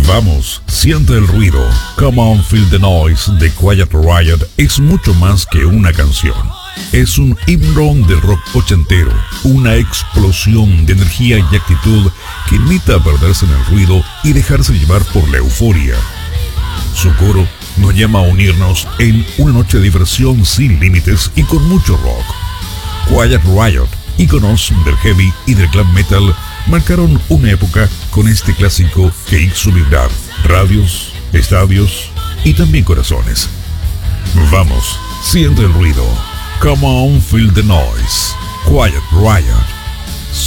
Vamos, siente el ruido. Come on, feel the noise de Quiet Riot es mucho más que una canción. Es un himno de rock ochentero, una explosión de energía y actitud que invita a perderse en el ruido y dejarse llevar por la euforia. Su coro nos llama a unirnos en una noche de diversión sin límites y con mucho rock. Quiet Riot, íconos del heavy y del glam metal, marcaron una época con este clásico que hizo vibrar radios, estadios y también corazones. Vamos, siente el ruido. Come on, feel the noise. Quiet Riot.